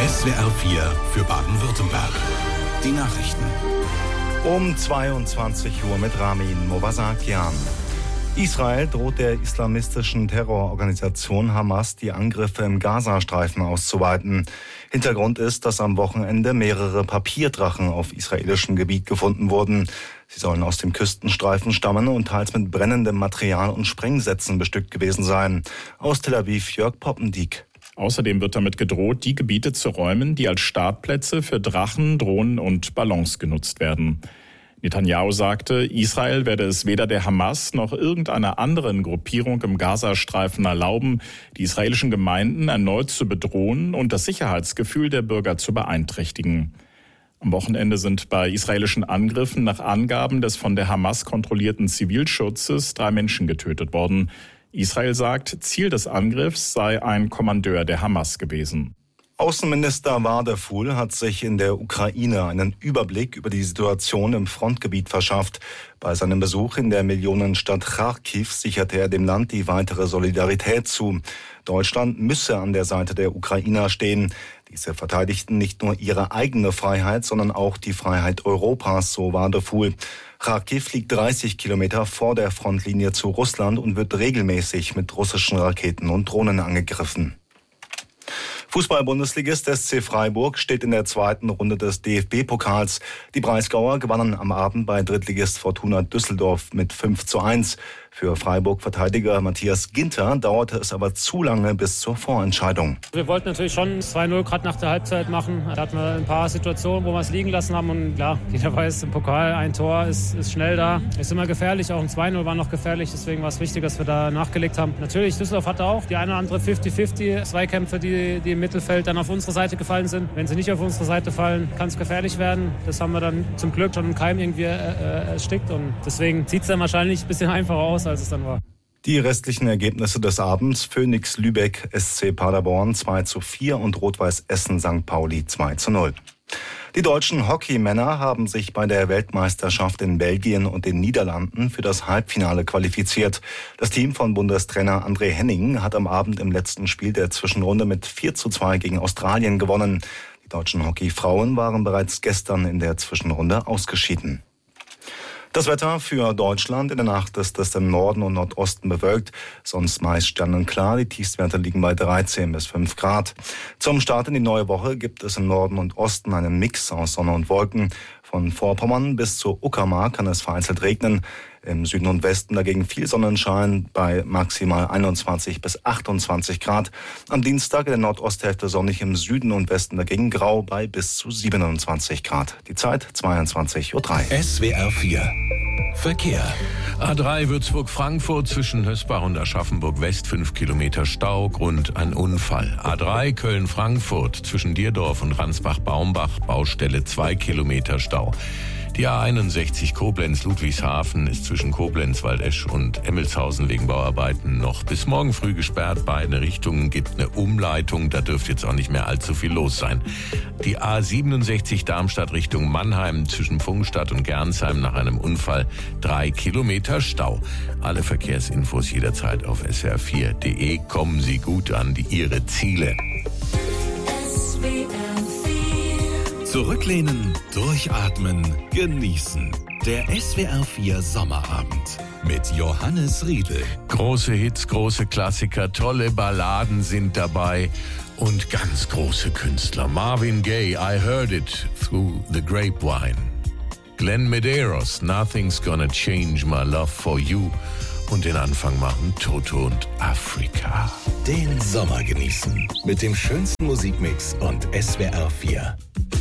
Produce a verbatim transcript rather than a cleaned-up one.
S W R vier für Baden-Württemberg. Die Nachrichten. Um zweiundzwanzig Uhr mit Ramin Movasakian. Israel droht der islamistischen Terrororganisation Hamas, die Angriffe im Gazastreifen auszuweiten. Hintergrund ist, dass am Wochenende mehrere Papierdrachen auf israelischem Gebiet gefunden wurden. Sie sollen aus dem Küstenstreifen stammen und teils mit brennendem Material und Sprengsätzen bestückt gewesen sein. Aus Tel Aviv Jörg Poppendiek. Außerdem wird damit gedroht, die Gebiete zu räumen, die als Startplätze für Drachen, Drohnen und Ballons genutzt werden. Netanyahu sagte, Israel werde es weder der Hamas noch irgendeiner anderen Gruppierung im Gazastreifen erlauben, die israelischen Gemeinden erneut zu bedrohen und das Sicherheitsgefühl der Bürger zu beeinträchtigen. Am Wochenende sind bei israelischen Angriffen nach Angaben des von der Hamas kontrollierten Zivilschutzes drei Menschen getötet worden. Israel sagt, Ziel des Angriffs sei ein Kommandeur der Hamas gewesen. Außenminister Wadefuhl hat sich in der Ukraine einen Überblick über die Situation im Frontgebiet verschafft. Bei seinem Besuch in der Millionenstadt Charkiw sicherte er dem Land die weitere Solidarität zu. Deutschland müsse an der Seite der Ukrainer stehen. Diese verteidigten nicht nur ihre eigene Freiheit, sondern auch die Freiheit Europas, so Wadefuhl. Charkiw liegt dreißig Kilometer vor der Frontlinie zu Russland und wird regelmäßig mit russischen Raketen und Drohnen angegriffen. Fußball-Bundesligist S C Freiburg steht in der zweiten Runde des D F B-Pokals. Die Breisgauer gewannen am Abend bei Drittligist Fortuna Düsseldorf mit fünf zu eins. Für Freiburg-Verteidiger Matthias Ginter dauerte es aber zu lange bis zur Vorentscheidung. Wir wollten natürlich schon zwei null gerade nach der Halbzeit machen. Da hatten wir ein paar Situationen, wo wir es liegen lassen haben. Und klar, jeder weiß, im Pokal ein Tor ist, ist schnell da. Ist immer gefährlich, auch ein zwei null war noch gefährlich. Deswegen war es wichtig, dass wir da nachgelegt haben. Natürlich, Düsseldorf hatte auch die eine oder andere fünfzig fünfzig Zweikämpfe, die, die im Mittelfeld dann auf unsere Seite gefallen sind. Wenn sie nicht auf unsere Seite fallen, kann es gefährlich werden. Das haben wir dann zum Glück schon im Keim irgendwie äh, erstickt. Und deswegen sieht es dann wahrscheinlich ein bisschen einfacher aus, als es dann war. Die restlichen Ergebnisse des Abends: Phoenix Lübeck, S C Paderborn zwei zu vier und Rot-Weiß Essen Sankt Pauli zwei zu null. Die deutschen Hockeymänner haben sich bei der Weltmeisterschaft in Belgien und den Niederlanden für das Halbfinale qualifiziert. Das Team von Bundestrainer André Henning hat am Abend im letzten Spiel der Zwischenrunde mit vier zu zwei gegen Australien gewonnen. Die deutschen Hockeyfrauen waren bereits gestern in der Zwischenrunde ausgeschieden. Das Wetter für Deutschland: In der Nacht ist es im Norden und Nordosten bewölkt, sonst meist sternenklar. Die Tiefstwerte liegen bei dreizehn bis fünf Grad. Zum Start in die neue Woche gibt es im Norden und Osten einen Mix aus Sonne und Wolken. Von Vorpommern bis zur Uckermark kann es vereinzelt regnen. Im Süden und Westen dagegen viel Sonnenschein bei maximal einundzwanzig bis achtundzwanzig Grad. Am Dienstag in der Nordosthälfte sonnig, im Süden und Westen dagegen grau bei bis zu siebenundzwanzig Grad. Die Zeit zweiundzwanzig Uhr drei. S W R vier Verkehr. A drei Würzburg-Frankfurt zwischen Hösbach und Aschaffenburg West fünf Kilometer Stau, Grund ein Unfall. A drei Köln-Frankfurt zwischen Dierdorf und Ransbach-Baumbach, Baustelle zwei Kilometer Stau. Die A einundsechzig Koblenz-Ludwigshafen ist zwischen Koblenz, Waldesch und Emmelshausen wegen Bauarbeiten noch bis morgen früh gesperrt. Beide Richtungen gibt eine Umleitung, da dürfte jetzt auch nicht mehr allzu viel los sein. Die A siebenundsechzig Darmstadt Richtung Mannheim zwischen Pfungstadt und Gernsheim nach einem Unfall drei Kilometer Stau. Alle Verkehrsinfos jederzeit auf S W R vier Punkt de. Kommen Sie gut an die Ihre Ziele. Zurücklehnen, durchatmen, genießen. Der S W R vier Sommerabend mit Johannes Riedel. Große Hits, große Klassiker, tolle Balladen sind dabei und ganz große Künstler. Marvin Gaye, I Heard It Through the Grapevine. Glenn Medeiros, Nothing's Gonna Change My Love for You. Und den Anfang machen Toto und Afrika. Den Sommer genießen mit dem schönsten Musikmix und S W R vier.